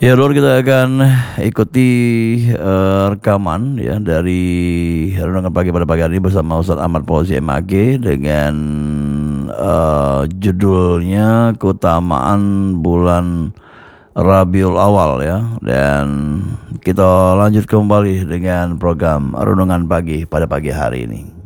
Ya, Lur, kita akan ikuti rekaman ya dari renungan pagi pada pagi hari ini bersama Ustaz Ahmad Fauzi MAG dengan judulnya keutamaan bulan Rabiul Awal ya. Dan kita lanjut kembali dengan program renungan pagi pada pagi hari ini.